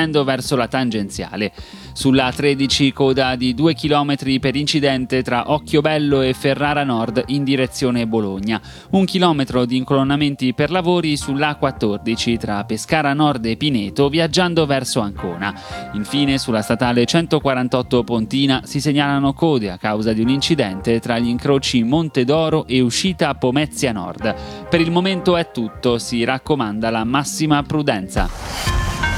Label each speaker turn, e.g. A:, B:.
A: uscendo verso la tangenziale. Sulla A13 coda di 2 km per incidente tra Occhiobello e Ferrara Nord in direzione Bologna. 1 chilometro di incolonnamenti per lavori sull'A14 tra Pescara Nord e Pineto viaggiando verso Ancona. Infine sulla statale 148 Pontina si segnalano code a causa di un incidente tra gli incroci Montedoro e uscita Pomezia Nord. Per il momento è tutto, si raccomanda la massima prudenza.